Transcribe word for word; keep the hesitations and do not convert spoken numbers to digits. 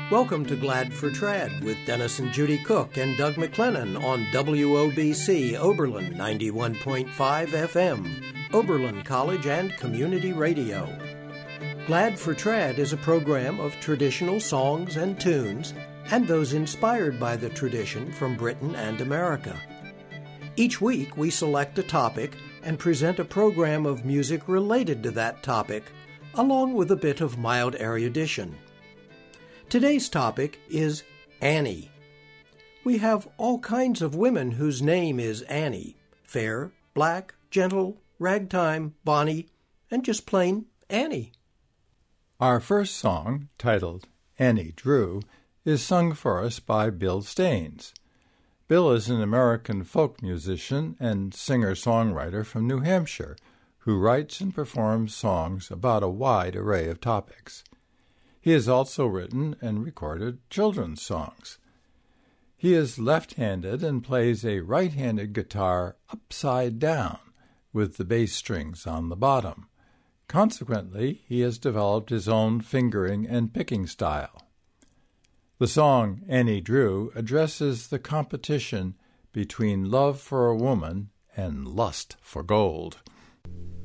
Welcome to Glad for Trad with Dennis and Judy Cook and Doug McLennan on W O B C Oberlin ninety-one point five F M, Oberlin College and Community Radio. Glad for Trad is a program of traditional songs and tunes and those inspired by the tradition from Britain and America. Each week we select a topic and present a program of music related to that topic, along with a bit of mild erudition. Today's topic is Annie. We have all kinds of women whose name is Annie. Fair, black, gentle, ragtime, bonny, and just plain Annie. Our first song, titled Annie Drew, is sung for us by Bill Staines. Bill is an American folk musician and singer-songwriter from New Hampshire who writes and performs songs about a wide array of topics. He has also written and recorded children's songs. He is left-handed and plays a right-handed guitar upside down with the bass strings on the bottom. Consequently, he has developed his own fingering and picking style. The song Annie Drew addresses the competition between love for a woman and lust for gold.